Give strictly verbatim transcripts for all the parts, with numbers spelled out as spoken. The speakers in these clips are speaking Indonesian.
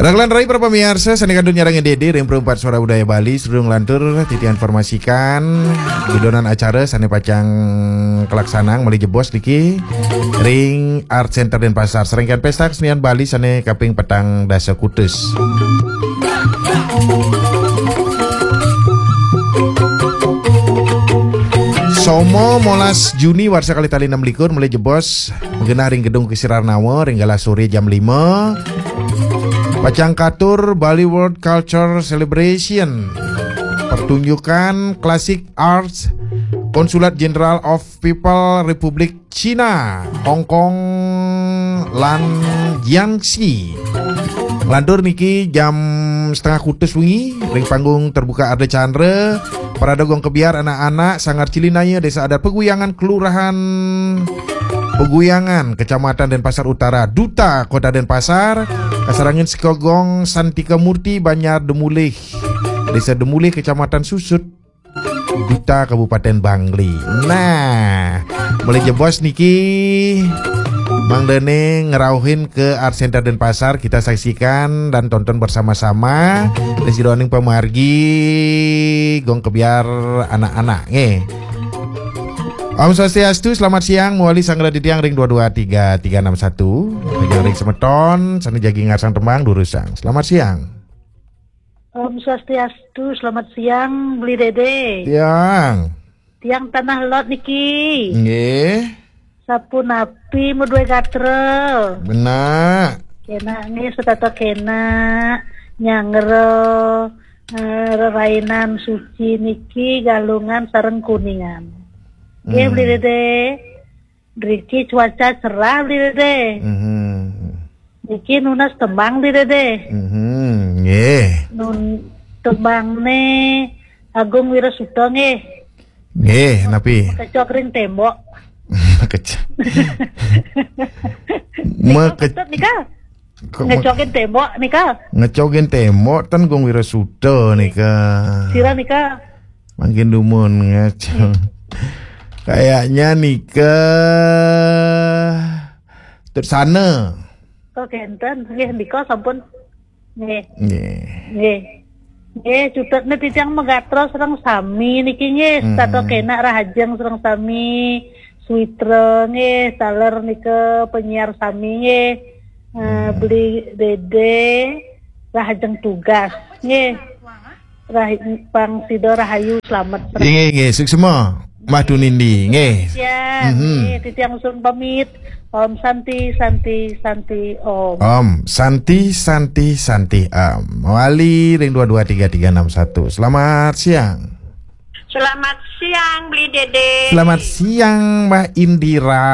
Raglan Rai para pemirsa, sani kandung nyarang dede ring perempat suara budaya Bali sedurung lantur titi informasikan bidonan acara sani pacang kelaksanaan meli jebos niki ring Art Center Denpasar serangkaian pesta kesenian Bali sani kaping petang dasa kutus. Somo molas Juni warsa kali tali enam likur mulai jebos mengenah ring gedung Kisirar Nawa ring gala sore jam lima. Pacang katur Bali World Culture Celebration, pertunjukan klasik arts Konsulat Jenderal of People Republik Cina Hong Kong lan Jiangxi. Lantur niki jam setengah kutus wingi ring panggung terbuka Arde Chandra para dagong kebiar anak-anak sangar cilinaya desa adat Peguyangan kelurahan Peguyangan Kecamatan Denpasar Utara Duta Kota Denpasar kasarangin Sekogong Santika Murti Banyar Demulih Desa Demulih Kecamatan Susut Duta Kabupaten Bangli. Nah mulai jebos niki Mang Dene ngerauhin ke Art Center Denpasar, kita saksikan dan tonton bersama-sama Desi Doning pemargi gong kebiar anak-anak nge. Om Swastiastu, selamat siang. Muali Sanggala di tiang ring dua dua tiga tiga enam satu. Ring ring semeton, sani jagi ngarsang tembang durusang. Selamat siang. Om Swastiastu, selamat siang. Beli dede. Tiang. Tiang tanah lot niki. Nggih. Sapu napi mudwe gatre. Benar. Kena ngi setato kena nyangero uh, rerainan suci niki galungan sareng kuningan. Oke, hmm. Beli dede, Riki cuaca cerah beli dede. Mm-hmm. Riki nunas tembang beli dede. Mm-hmm. Yeah. Nun tembang ne Agung Wirasuto nge. Yeah, napi. Kecok ring tembok. Kecok. Mekecok nika. Ngecokin tembok nika. Ngecokin tembok tan Agung Wirasuto nika. Sira nika. Makin dumun ngecok. Kayaknya nikah tersana. Kok kenten nggih ndika sampun nggih. Nggih. Nggih. Nggih cututne titiang megatro sareng sami niki nggih stato kena rahajeng sareng sami Switra nggih taler nika penyiar sami nggih. Uh, beli dede rahajeng tugas nggih. Rah Pang Sido Rahayu selamat. Nggih nggih suksema. Madu nindi, nggih. Ya, mm-hmm. Nggih, titiang sun pamit. Om Santi, Santi, Santi, Om. Om Santi, Santi, Santi, Om. Wali ring dua dua tiga tiga enam satu. Selamat siang. Selamat siang, Beli Dede. Selamat siang, Mbak Indira.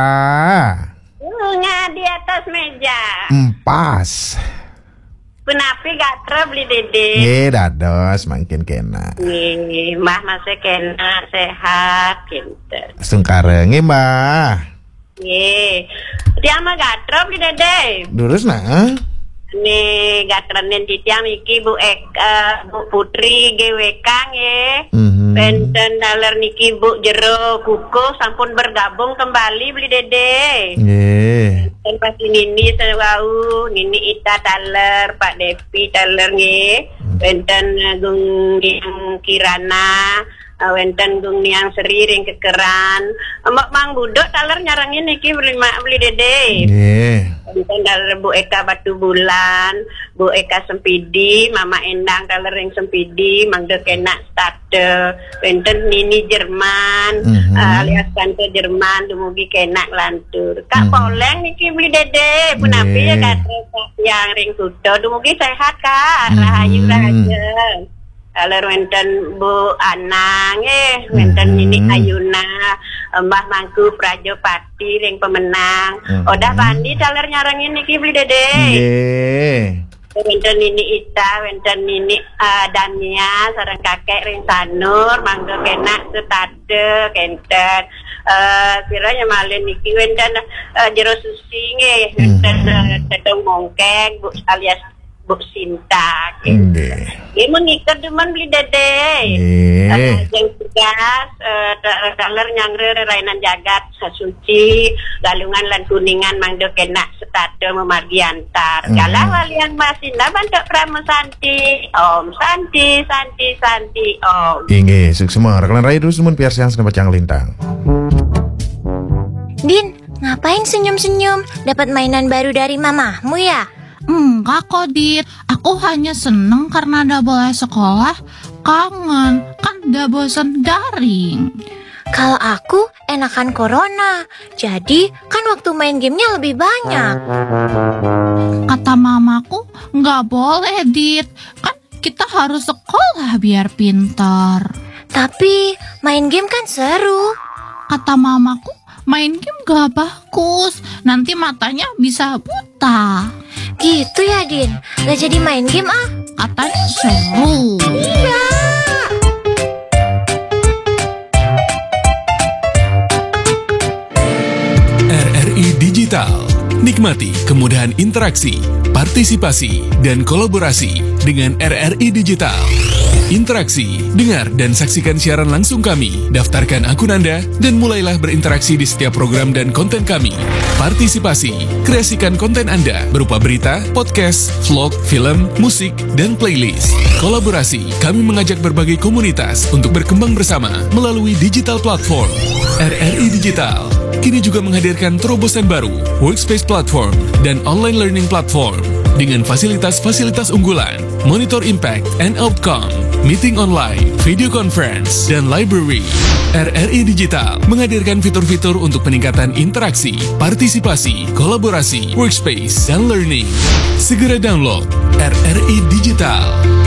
Nggak di atas meja. Empas. Penapi gatra Beli Dede. Nggih, dados makin kena. Nggih, Mbah masih kena sehat kinten. Sungkare nggih, Mbah. Nggih. Dia mah gatra Beli Dede. Durus nah. Nih gatranen titiang iki Bu Eka, Bu Putri G W K nggih. Mhm. Benten daler niki Bu Jero Kuko sampun bergabung kembali Beli Dede. Nggih. Dan pasti Nini sewau, Nini Ita taler, Pak Depi taler nggih. Wenten Gung Niang Kirana, wenten Gung Niang Seri ring kekeran. Mbak Mang Budok taler nyarangin niki beli beli Dede. Nggih. Wenten taler Bu Eka Batu Bulan, Bu Eka Sempidi, Mama Endang taler ring Sempidi, Mangga Kena Stade. Wenten Nini Jerman, mm-hmm. uh, alias Tante Jerman dumugi Kena Lantur. Kak mm-hmm. Poleng niki beli Dede, punapi ya kata yang ring kudo dumugi sehat Kak. Mm-hmm. Rahayu rahayu. Taler wenten Bu Anang eh, wenten mm-hmm. Nini Ayuna, Mbah Mangku Prajopati ring pemenang. Mm-hmm. Odah Pandi taler nyarangin niki beli Dede. Nggih. Wenten Nini Ita, wenten Nini uh, Dania, sareng kakek ring Sanur, mangga kena setade kenten. Uh, kiranya malin niki wenten uh, Jero Susi nggih, wenten uh, Tetong Mongkeng, Bu alias Buk Sinta. Gitu. Nggih. Dia mengikat demen beli dede. Nggih. Yang tugas, daler nyangre rainan jagat sasuci, galungan lan kuningan mangdo kena setado memargi antar. Hmm. Kalah walian masinda bantuk prama santi. Om santi, santi, santi, om. Nggih, suksema. Rekalan raya dulu semun biar siang senang bacang lintang. Din, ngapain senyum-senyum? Dapat mainan baru dari mamahmu ya? Enggak kok, Dit. Aku hanya seneng karena udah boleh sekolah. Kangen, kan udah bosan daring. Kalau aku enakan corona, jadi kan waktu main gamenya lebih banyak. Kata mamaku, nggak boleh, Dit. Kan kita harus sekolah biar pintar. Tapi main game kan seru. Kata mamaku, main game gak bagus. Nanti matanya bisa buta. Gitu ya, Din? Gak jadi main game ah? Katanya seru. Iya. R R I Digital. Nikmati kemudahan interaksi, partisipasi, dan kolaborasi dengan R R I Digital. Interaksi, dengar dan saksikan siaran langsung kami, daftarkan akun Anda, dan mulailah berinteraksi di setiap program dan konten kami. Partisipasi, kreasikan konten Anda berupa berita, podcast, vlog, film, musik, dan playlist. Kolaborasi, kami mengajak berbagai komunitas untuk berkembang bersama melalui digital platform. R R I Digital kini juga menghadirkan terobosan baru, workspace platform, dan online learning platform dengan fasilitas-fasilitas unggulan, monitor impact and outcome, meeting online, video conference, dan library. R R I Digital menghadirkan fitur-fitur untuk peningkatan interaksi, partisipasi, kolaborasi, workspace, dan learning. Segera download R R I Digital.